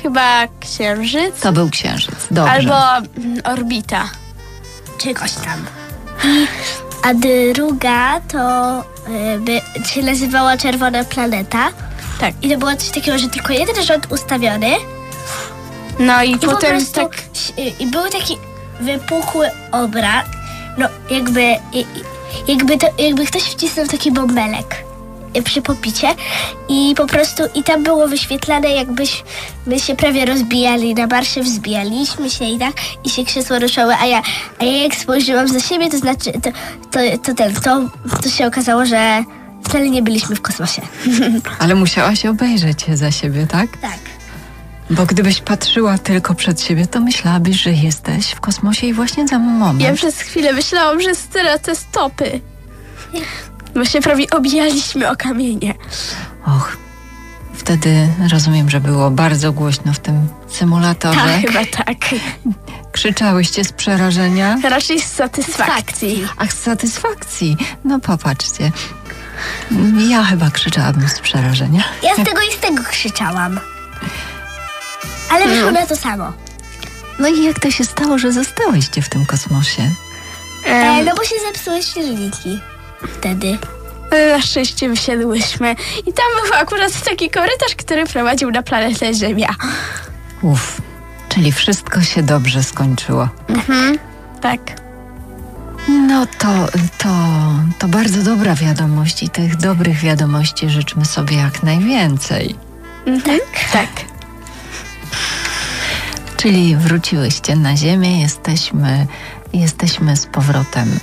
Chyba Księżyc. To był Księżyc, dobrze. Albo orbita. Czegoś tam. A druga to się nazywała Czerwona Planeta. Tak. I to było coś takiego, że tylko jeden rząd ustawiony. No i I po potem prostu, tak... I był taki wypukły obraz. No jakby ktoś wcisnął taki bąbelek przy popicie i po prostu i tam było wyświetlane, jakbyśmy się prawie rozbijali na marsze, wzbijaliśmy się i tak i się krzesła ruszały, a ja jak spojrzyłam za siebie, to znaczy to się okazało, że wcale nie byliśmy w kosmosie. Ale musiałaś obejrzeć się za siebie, tak? Tak. Bo gdybyś patrzyła tylko przed siebie, to myślałabyś, że jesteś w kosmosie i właśnie za moment. Ja przez chwilę myślałam, że stracę stopy. Bo się prawie obijaliśmy o kamienie. Och, wtedy rozumiem, że było bardzo głośno w tym symulatorze. Tak, chyba tak. Krzyczałyście z przerażenia? Raczej z satysfakcji. Ach, z satysfakcji. No popatrzcie. Ja chyba krzyczałabym z przerażenia. Ja z tego i z tego krzyczałam. Ale wyszło na to samo. No i jak to się stało, że zostałyście w tym kosmosie? No bo się zepsuły silniki wtedy. Ale na szczęście wysiadłyśmy. I tam był akurat taki korytarz, który prowadził na planetę Ziemia. Uff, czyli wszystko się dobrze skończyło. Tak. No to bardzo dobra wiadomość i tych dobrych wiadomości życzmy sobie jak najwięcej. Tak. Czyli wróciłyście na Ziemię, jesteśmy z powrotem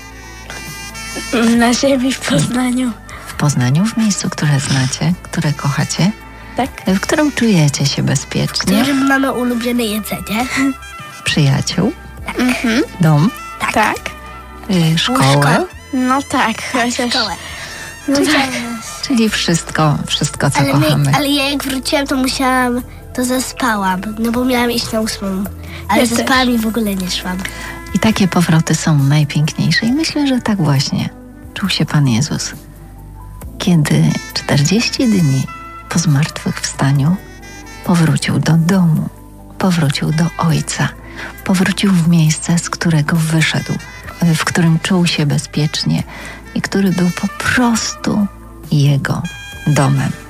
Na Ziemi w Poznaniu. w Poznaniu, w miejscu, które znacie, które kochacie, Tak. w którym czujecie się bezpiecznie, Że mamy ulubione jedzenie. przyjaciół, dom, Tak. szkołę, Łóżko. No tak. Chociaż... Szkołę. No tak. czyli wszystko, co kochamy. Ale ja jak wróciłam, to zaspałam, no bo miałam iść na 8. Ale Ja zaspałam i w ogóle nie szłam. I takie powroty są najpiękniejsze i myślę, że tak właśnie czuł się Pan Jezus, kiedy 40 dni po zmartwychwstaniu powrócił do domu, powrócił do Ojca, powrócił w miejsce, z którego wyszedł, w którym czuł się bezpiecznie i który był po prostu Jego domem.